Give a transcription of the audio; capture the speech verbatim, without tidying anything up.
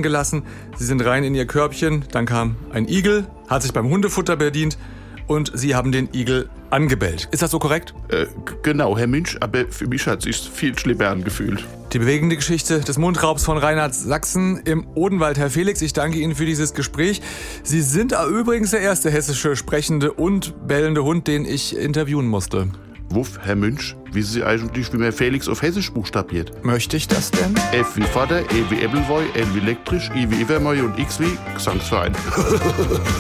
gelassen. Sie sind rein in ihr Körbchen. Dann kam ein Igel, hat sich beim Hundefutter bedient und Sie haben den Igel angebellt. Ist das so korrekt? Äh, g- genau, Herr Münch, aber für mich hat sich's viel schlimmer angefühlt. Die bewegende Geschichte des Mundraubs von Reinhard Sachsen im Odenwald. Herr Felix, ich danke Ihnen für dieses Gespräch. Sie sind übrigens der erste hessische sprechende und bellende Hund, den ich interviewen musste. Wuff, Herr Münch, wissen Sie eigentlich, wie man Felix auf Hessisch buchstabiert? Möchte ich das denn? F wie Vater, E wie Ebbelwoi, L wie elektrisch, I wie Evermoi und X wie Gesangsverein.